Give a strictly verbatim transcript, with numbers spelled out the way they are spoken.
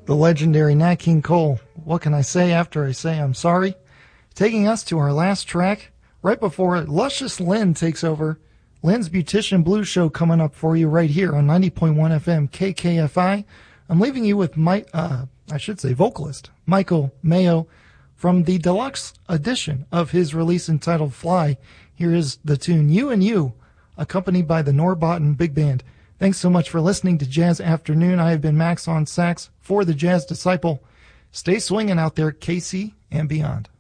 the legendary Nat King Cole. What can I say after I say I'm sorry? Taking us to our last track, right before Luscious Lynn takes over. Lynn's Beautician Blues Show coming up for you right here on ninety point one F M K K F I. I'm leaving you with, my, uh, I should say vocalist, Michael Mayo, from the deluxe edition of his release entitled Fly. Here is the tune You and You, accompanied by the Norbotten Big Band. Thanks so much for listening to Jazz Afternoon. I have been Max on sax for the Jazz Disciple. Stay swinging out there, K C and beyond.